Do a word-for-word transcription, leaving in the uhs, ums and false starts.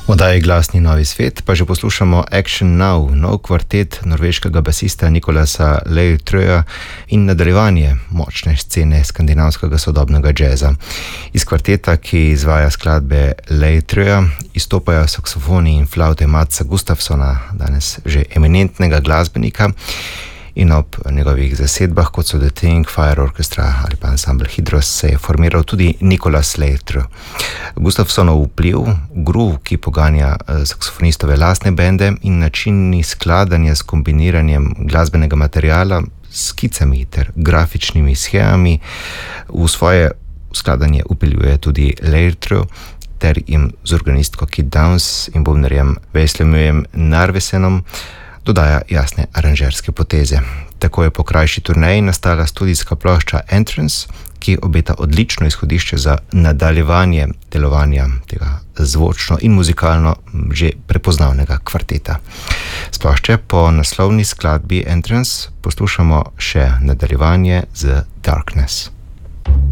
Oddaji Glasni novi svet pa že poslušamo Action Now, nov kvartet norveškega basista Nicolasa Leirtrøya in nadaljevanje močne scene skandinavskega sodobnega džeza. Iz kvarteta, ki izvaja skladbe Leirtrøya, izstopajo saksofoni in flaute Matsa Gustafsona, danes že eminentnega glasbenika, in ob njegovih zasedbah, kot so The Thing, Fire Orchestra ali pa Ensemble Hydros, se je formiral tudi Nicolas Leirtrø. Gustafsonov vpliv, groove, ki poganja saksofonistove lastne bende, in načini skladanja s kombiniranjem glasbenega materiala, skicami ter grafičnimi schemami v svoje skladanje upeljuje tudi Leirtrø, ter jim z organistko Kit Downs in bobnarjem Veslemøjem Narvesenom dodaja jasne aranžerske poteze. Tako je po krajši turneji nastala studijska plošča Entrance, ki obeta odlično izhodišče za nadaljevanje delovanja tega zvočno in muzikalno že prepoznavnega kvarteta. S plošče po naslovni skladbi Entrance poslušamo še nadaljevanje z Darkness.